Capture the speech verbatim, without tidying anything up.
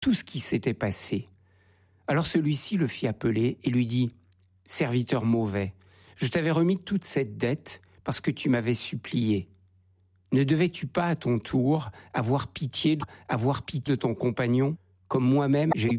tout ce qui s'était passé. Alors celui-ci le fit appeler et lui dit « Serviteur mauvais, je t'avais remis toute cette dette parce que tu m'avais supplié. Ne devais-tu pas à ton tour avoir pitié, avoir pitié de ton compagnon, comme moi-même j'ai eu